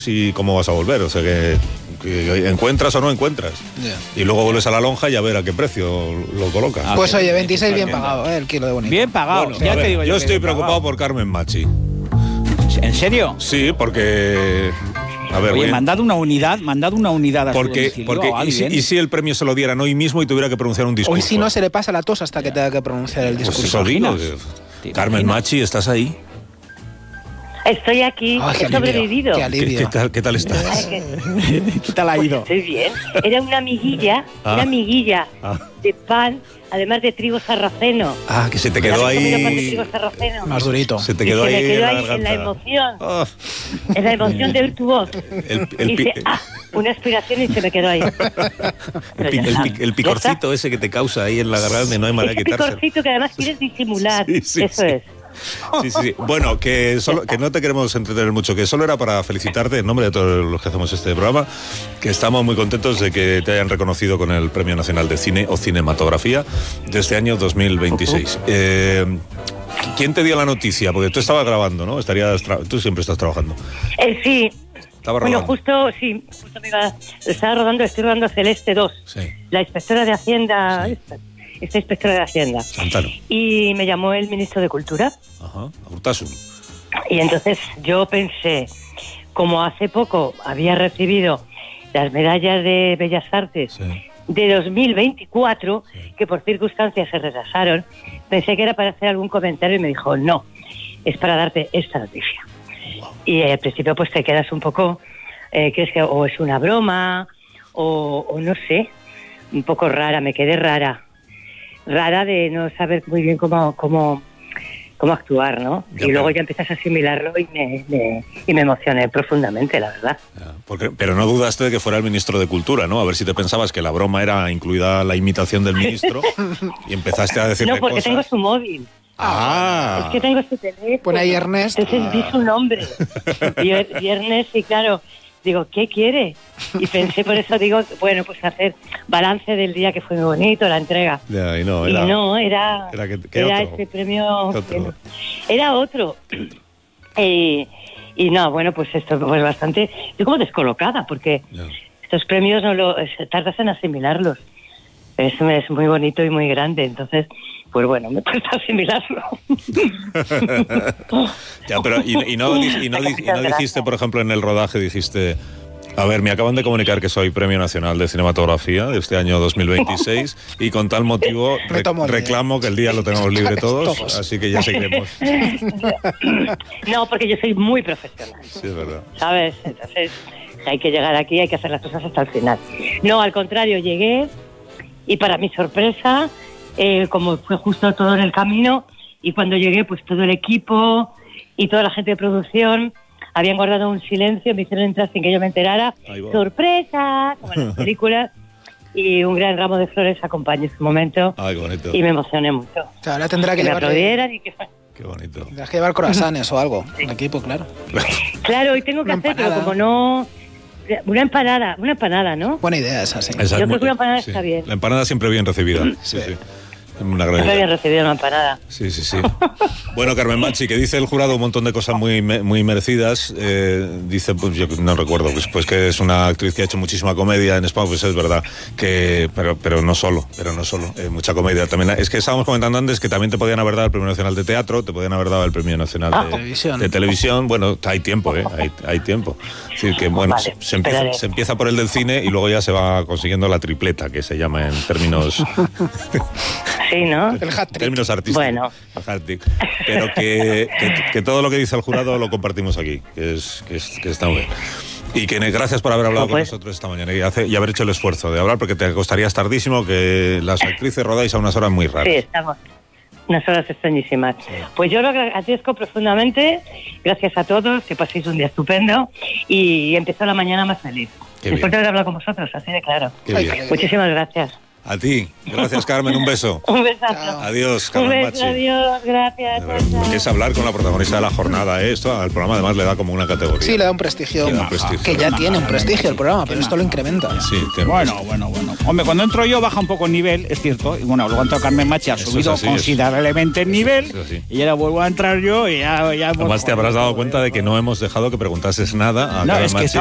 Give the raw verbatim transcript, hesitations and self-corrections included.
y cómo vas a volver, o sea que, que encuentras o no encuentras. Yeah. Y luego vuelves a la lonja y a ver a qué precio lo colocas. Ah, pues oye, veintiséis bien pagado, ¿eh? El kilo de bonito. Bien pagado. Bueno, ya ver, te digo yo, yo estoy bien preocupado pagado. por Carmen Machi. ¿En serio? Sí, porque... A ver, Oye, voy... mandad una unidad, mandad una unidad a porque, su domicilio, porque y, si, y si el premio se lo dieran hoy mismo y tuviera que pronunciar un discurso. Hoy si no se le pasa la tos hasta que tenga que pronunciar el discurso. Pues eso digo, Carmen Machi, ¿estás ahí? Estoy aquí, oh, he sobrevivido. Qué alivio. ¿Qué, qué, tal, ¿Qué tal estás? Ay, ¿qué, ¿Qué tal ha ido? Pues estoy bien. Era una amiguilla, ah. una amiguilla ah. de pan, además de trigo sarraceno. Ah, que se te quedó ahí... Más durito. Se te quedó y se ahí, me quedó en, ahí la en la emoción. Oh. En la emoción de oír tu voz. El, el, Dice, ah, una aspiración y se me quedó ahí. el, pi, el, pi, el picorcito ese que te causa ahí en la garganta, no hay manera de quitarse. El picorcito que además quieres disimular. Sí, sí, Eso sí. es. Sí, sí, sí. Bueno, que, solo, que no te queremos entretener mucho, que solo era para felicitarte en nombre de todos los que hacemos este programa, que estamos muy contentos de que te hayan reconocido con el Premio Nacional de Cine o Cinematografía de este año dos mil veintiséis. Uh-huh. Eh, ¿Quién te dio la noticia? Porque tú estabas grabando, ¿no? Estarías tra- tú siempre estás trabajando. Eh, sí. Estaba bueno, rodando. justo, sí, justo me iba, estaba rodando, estoy rodando Celeste dos. Sí. La inspectora de Hacienda... Sí. Esta. Esta inspectora de Hacienda. Santano. Y me llamó el ministro de Cultura. Ajá, Urtasun. Y entonces yo pensé, como hace poco había recibido las medallas de Bellas Artes sí. de dos mil veinticuatro, sí. que por circunstancias se retrasaron, pensé que era para hacer algún comentario y me dijo, no, es para darte esta noticia. Wow. Y al principio pues te quedas un poco, eh, crees que o es una broma, o, o no sé, un poco rara, me quedé rara. rara de no saber muy bien cómo cómo, cómo actuar, ¿no? Ya, y pero... luego ya empiezas a asimilarlo y me, me, y me emocioné profundamente, la verdad. Ya, porque, pero no dudaste de que fuera el ministro de Cultura, ¿no? A ver si te pensabas que la broma era incluida la imitación del ministro y empezaste a decirle No, porque cosas. tengo su móvil. Ah. Es que tengo su teléfono. Pone ahí Ernest. Entonces ah. vi su nombre. Y Ernest, y claro... Digo, ¿qué quiere? Y pensé, por eso digo, bueno, pues hacer balance del día que fue muy bonito, la entrega. Ya, y no, era, y no, era, era, que, que era otro? ese premio... Otro. Era otro. Y, y no, bueno, pues esto fue bastante... Estoy como descolocada, porque ya. estos premios no lo tardas en asimilarlos. Es, es muy bonito y muy grande, entonces... Pues bueno, me cuesta asimilarlo. Ya, pero y, y, no, y, no, y no dijiste, por ejemplo, en el rodaje, dijiste... A ver, me acaban de comunicar que soy Premio Nacional de Cinematografía de este año dos mil veintiséis y con tal motivo re- reclamo que el día lo tengamos libre todos, todos, así que ya seguiremos. No, porque yo soy muy profesional. Sí, es verdad. ¿Sabes? Entonces hay que llegar aquí, hay que hacer las cosas hasta el final. No, al contrario, llegué y para mi sorpresa... Eh, como fue justo todo en el camino y cuando llegué pues todo el equipo y toda la gente de producción habían guardado un silencio, me hicieron entrar sin que yo me enterara, sorpresa, como en las películas, y un gran ramo de flores acompañó ese momento. Ay, qué bonito. Y me emocioné mucho. O sea, ahora tendrá que, que me llevar aplaudieran y que qué bonito. Tendrás que llevar croissants o algo, sí. El equipo, claro. Claro, y tengo que hacer, pero como no... Una empanada, una empanada, ¿no? Buena idea esa, sí. Esa Yo creo muy, que una empanada sí. está bien. La empanada siempre bien recibida. Sí, sí. sí. Una gran siempre bien recibida una empanada. Sí, sí, sí. Bueno, Carmen Machi, que dice el jurado un montón de cosas muy, muy merecidas. Eh, dice, pues yo no recuerdo, pues, pues que es una actriz que ha hecho muchísima comedia en España, pues es verdad. que Pero, pero no solo, pero no solo. Eh, mucha comedia también. Es que estábamos comentando antes que también te podían haber dado el Premio Nacional de Teatro, te podían haber dado el Premio Nacional ah, de, televisión. de Televisión. Bueno, hay tiempo, ¿eh? Hay, hay tiempo. Es decir, que bueno, vale, se, empieza, se empieza por el del cine y luego ya se va consiguiendo la tripleta, que se llama en términos... Sí, ¿no? El hat términos artísticos. Bueno. Pero que, que, que todo lo que dice el jurado lo compartimos aquí, que, es, que, es, que está muy bien. Y que gracias por haber hablado pues. con nosotros esta mañana y, hace, y haber hecho el esfuerzo de hablar, porque te costarías tardísimo, que las actrices rodáis a unas horas muy raras. Sí, estamos. Unas horas extrañísimas. Sí. Pues yo lo agradezco profundamente. Gracias a todos, que paséis un día estupendo y empezó la mañana más feliz. Qué Después bien. de haber hablado con vosotros, así de claro. Qué bien. Muchísimas gracias. A ti. Gracias, Carmen. Un beso. Un besazo. Adiós, Un Carmen beso, Machi. adiós, gracias. chao, chao. Porque es hablar con la protagonista de la jornada. ¿eh? Esto al programa además le da como una categoría. Sí, le da un prestigio. Le da un prestigio. Que ya tiene un prestigio el programa, pero esto lo incrementa. Sí, tiene un Bueno, bueno, bueno. Hombre, cuando entro yo baja un poco el nivel, es cierto. Y bueno, luego entró Carmen Machi, ha Eso subido es así, considerablemente el nivel. eso es así. Y ahora vuelvo a entrar yo y ya... ya Además te habrás dado cuenta de que no hemos dejado que preguntases nada a No, Carmen es que Machi.